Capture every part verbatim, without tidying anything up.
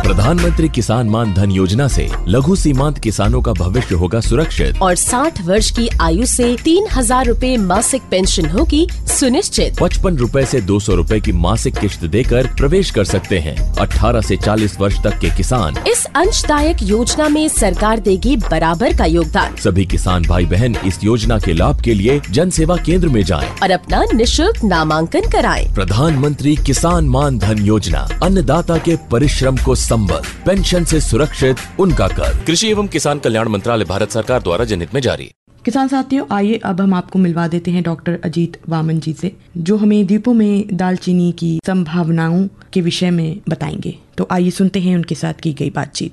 प्रधानमंत्री किसान मान धन योजना से लघु सीमांत किसानों का भविष्य होगा सुरक्षित और साठ वर्ष की आयु से तीन हजार रूपए मासिक पेंशन होगी सुनिश्चित। पचपन रूपए से दो सौ रूपए की मासिक किश्त देकर प्रवेश कर सकते हैं। अठारह से चालीस वर्ष तक के किसान इस अंशदायक योजना में सरकार देगी बराबर का योगदान। सभी किसान भाई बहन इस योजना के लाभ के लिए जन सेवा केंद्र में जाएं और अपना निशुल्क नामांकन कराएं। प्रधानमंत्री किसान मान धन योजना, अन्नदाता के परिश्रम को संबल, पेंशन से सुरक्षित उनका कर। कृषि एवं किसान कल्याण मंत्रालय, भारत सरकार द्वारा जनहित में जारी। किसान साथियों, आइए अब हम आपको मिलवा देते हैं डॉक्टर अजीत वामन जी से, जो हमें द्वीपों में दालचीनी की संभावनाओं के विषय में बताएंगे। तो आइए सुनते हैं उनके साथ की गई बातचीत।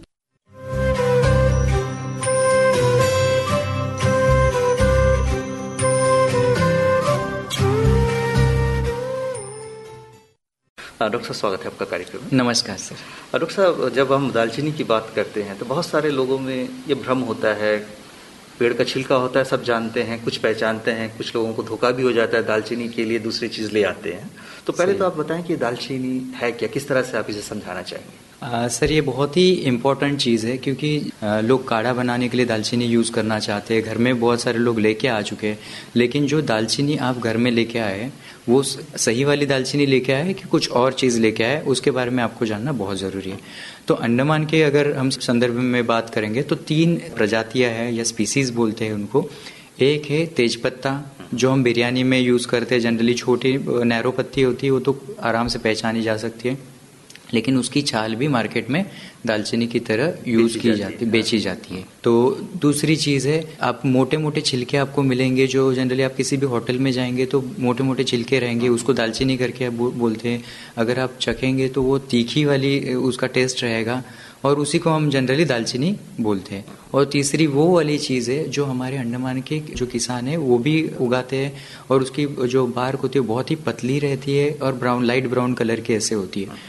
डॉक्टर साहब, स्वागत है आपका कार्यक्रम में। नमस्कार सर। डॉक्टर साहब, जब हम दालचीनी की बात करते हैं तो बहुत सारे लोगों में ये भ्रम होता है। पेड़ का छिलका होता है, सब जानते हैं, कुछ पहचानते हैं, कुछ लोगों को धोखा भी हो जाता है, दालचीनी के लिए दूसरी चीज़ ले आते हैं। तो पहले तो आप बताएं कि दालचीनी है क्या, किस तरह से आप इसे समझाना चाहेंगे? आ, सर ये बहुत ही इम्पोर्टेंट चीज़ है, क्योंकि आ, लोग काढ़ा बनाने के लिए दालचीनी यूज़ करना चाहते हैं। घर में बहुत सारे लोग लेके आ चुके हैं, लेकिन जो दालचीनी आप घर में लेके आए वो सही वाली दालचीनी लेके आए कि कुछ और चीज़ लेके आए, उसके बारे में आपको जानना बहुत ज़रूरी है। तो अंडमान के अगर हम संदर्भ में बात करेंगे तो तीन प्रजातियां हैं या स्पीसीज बोलते हैं उनको। एक है तेजपत्ता, जो हम बिरयानी में यूज़ करते हैं। जनरली छोटी नैरो पत्ती होती है, वो तो आराम से पहचानी जा सकती है, लेकिन उसकी छाल भी मार्केट में दालचीनी की तरह यूज़ की जाती है, बेची जाती है। तो दूसरी चीज़ है, आप मोटे मोटे छिलके आपको मिलेंगे, जो जनरली आप किसी भी होटल में जाएंगे तो मोटे मोटे छिलके रहेंगे, उसको दालचीनी करके आप बोलते हैं। अगर आप चखेंगे तो वो तीखी वाली उसका टेस्ट रहेगा, और उसी को हम जनरली दालचीनी बोलते हैं। और तीसरी वो वाली चीज़ है जो हमारे अंडमान के जो किसान हैं वो भी उगाते हैं, और उसकी जो बार्क होती है बहुत ही पतली रहती है और ब्राउन, लाइट ब्राउन कलर की ऐसे होती है।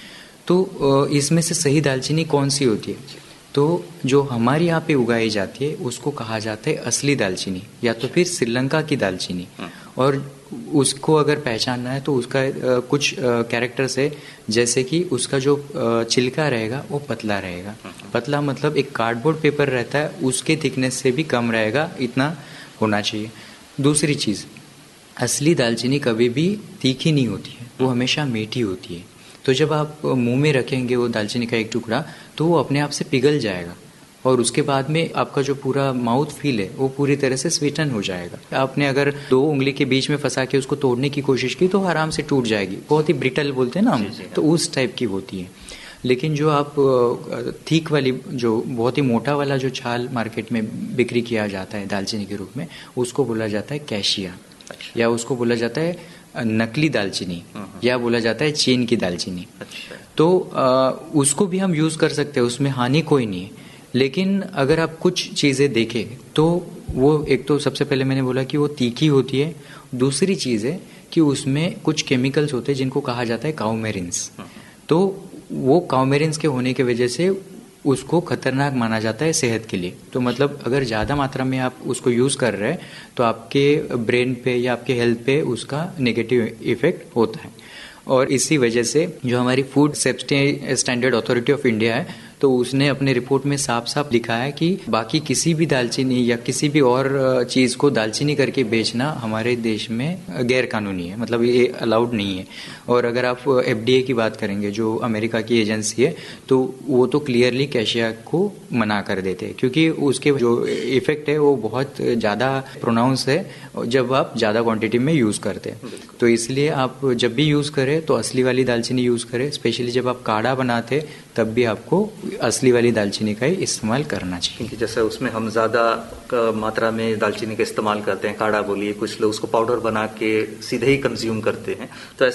तो इसमें से सही दालचीनी कौन सी होती है? तो जो हमारे यहाँ पे उगाई जाती है उसको कहा जाता है असली दालचीनी, या तो फिर श्रीलंका की दालचीनी। और उसको अगर पहचानना है तो उसका कुछ कैरेक्टर्स है, जैसे कि उसका जो छिलका रहेगा वो पतला रहेगा। पतला मतलब एक कार्डबोर्ड पेपर रहता है, उसके थिकनेस से भी कम रहेगा, इतना होना चाहिए। दूसरी चीज़, असली दालचीनी कभी भी तीखी नहीं होती है, वो हमेशा मीठी होती है। तो जब आप मुंह में रखेंगे वो दालचीनी का एक टुकड़ा, तो वो अपने आप से पिघल जाएगा, और उसके बाद में आपका जो पूरा माउथ फील है वो पूरी तरह से स्वीटन हो जाएगा। आपने अगर दो उंगली के बीच में फंसा के उसको तोड़ने की कोशिश की तो आराम से टूट जाएगी, बहुत ही ब्रिटल बोलते हैं ना हम, तो उस टाइप की होती है। लेकिन जो आप थीक वाली, जो बहुत ही मोटा वाला जो छाल मार्केट में बिक्री किया जाता है दालचीनी के रूप में, उसको बोला जाता है कैशिया, या उसको बोला जाता है नकली दालचीनी, या बोला जाता है चीन की दालचीनी। अच्छा। तो आ, उसको भी हम यूज़ कर सकते हैं, उसमें हानि कोई नहीं है। लेकिन अगर आप कुछ चीज़ें देखें तो वो, एक तो सबसे पहले मैंने बोला कि वो तीखी होती है। दूसरी चीज़ है कि उसमें कुछ केमिकल्स होते हैं जिनको कहा जाता है काउमेरिन्स। तो वो काउमेरिन्स के होने की वजह से उसको खतरनाक माना जाता है सेहत के लिए। तो मतलब अगर ज़्यादा मात्रा में आप उसको यूज़ कर रहे हैं तो आपके ब्रेन पे या आपके हेल्थ पे उसका नेगेटिव इफेक्ट होता है। और इसी वजह से जो हमारी food safety standard authority of India है, तो उसने अपने रिपोर्ट में साफ साफ लिखा है कि बाकी किसी भी दालचीनी या किसी भी और चीज़ को दालचीनी करके बेचना हमारे देश में गैर कानूनी है, मतलब ये अलाउड नहीं है। और अगर आप एफ डी ए की बात करेंगे, जो अमेरिका की एजेंसी है, तो वो तो क्लियरली कैशिया को मना कर देते हैं, क्योंकि उसके जो इफेक्ट है वो बहुत ज़्यादा प्रोनाउंस है जब आप ज़्यादा क्वान्टिटी में यूज़ करते हैं। तो इसलिए आप जब भी यूज़ करें तो असली वाली दालचीनी यूज़ करें। स्पेशली जब आप काढ़ा बनाते तब भी आपको असली वाली दालचीनी का ही इस्तेमाल करना चाहिए, क्योंकि जैसे उसमें हम ज़्यादा मात्रा में दालचीनी का इस्तेमाल करते हैं। काढ़ा बोलिए, कुछ लोग उसको पाउडर बना के सीधे ही कंज्यूम करते हैं, तो